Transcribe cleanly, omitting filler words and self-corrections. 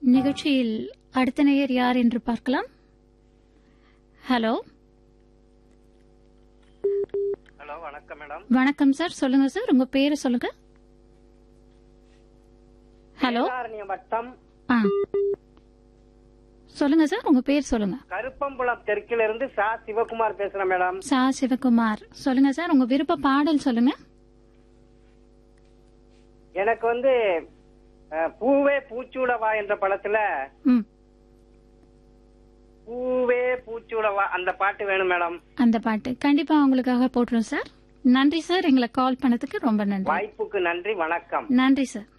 நிகழ்ச்சியில் அடுத்த நேயர் யார் என்று பார்க்கலாம். ஹலோ. ஹலோ, வணக்கம் மேடம். வணக்கம் சார், சொல்லுங்க சார், உங்க பேரு சொல்லுங்க. ஹலோ. வட்டம். சொல்லுங்க சார், உங்க பேர் சொல்லுங்க. கருப்பம்புலம் தெற்கில இருந்து சா சிவகுமார் பேசுறேன் மேடம். சா சிவகுமார், சொல்லுங்க சார், உங்க விருப்ப பாடல் சொல்லுங்க. எனக்கு பூவே பூச்சூடவா என்ற படத்துல பூவே பூச்சூடவா அந்த பாட்டு வேணும் மேடம். அந்த பாட்டு கண்டிப்பா உங்களுக்காக போட்டுரும் சார். நன்றி சார், எங்களை கால் பண்ணதுக்கு ரொம்ப நன்றி. வாய்ப்புக்கு நன்றி, வணக்கம். நன்றி சார்.